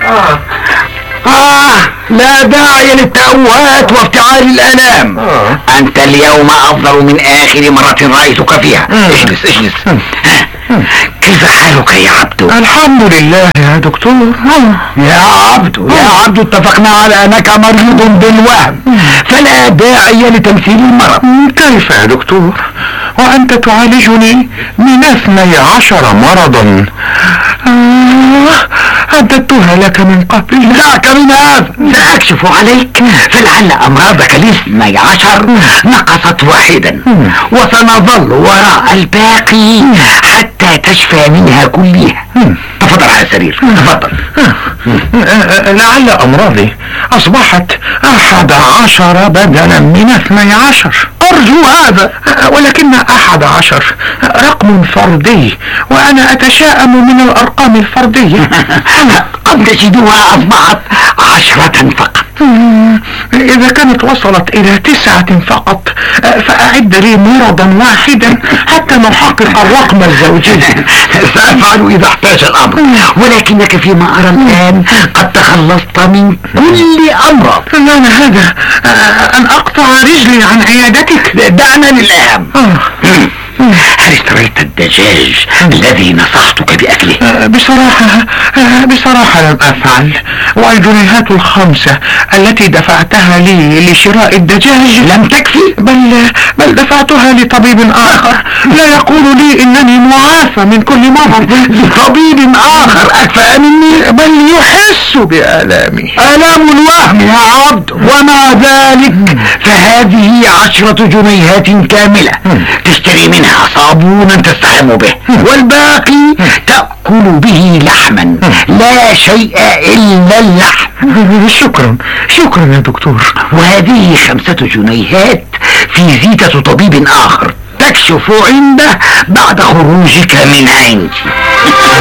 لا داعي للتأوهات وافتعال الآلام. أنت اليوم أفضل من آخر مرة رأيتك فيها. اجلس. كيف حالك يا عبدو؟ الحمد لله يا دكتور. يا عبدو اتفقنا على أنك مريض بالوهم، فلا داعي لتمثيل المرض. كيف يا دكتور وأنت تعالجني من 12 مرضا عددتها لك من قبل؟ دعك من هذا، سأكشف عليك، فلعل أمراضك ال12 نقصت واحدا، وسنظل وراء الباقي حتى تشفى منها كلها. تفضل على السرير، تفضل. لعل أمراضي أصبحت 11 بدلا من 12. أرجو هذا، ولكن 11 رقم فردي، وأنا أتشائم من الأرقام الفردية. قد تجدها أصبحت 10 فقط. إذا كانت وصلت إلى 9 فقط فأعد لي مرضا واحدا حتى نحقق الرقم الزوجي. سأفعل إذا احتاج الأمر، ولكنك فيما أرى الآن قد تخلصت من كل أمراض. معنى هذا أن أقطع رجلي عن عيادتك؟ دعنا للأهم. هل اشتريت الدجاج الذي نصحتك بأكله؟ بصراحة لم أفعل، والجنيهات 5 التي دفعتها لي لشراء الدجاج لم تكفي، بل دفعتها لطبيب آخر لا يقول لي إنني معافى من كل مرض. لطبيب آخر أكفأ مني، بل يحس بآلامي، آلام الوهم يا عبد. ومع ذلك فهذه 10 جنيهات كاملة تشتري منها صابونا تستحم به، والباقي تأكل به لحما، لا شيء إلا اللحم. شكرا يا دكتور. وهذه 5 جنيهات في زيتة طبيب آخر تكشف عنده بعد خروجك من عندي.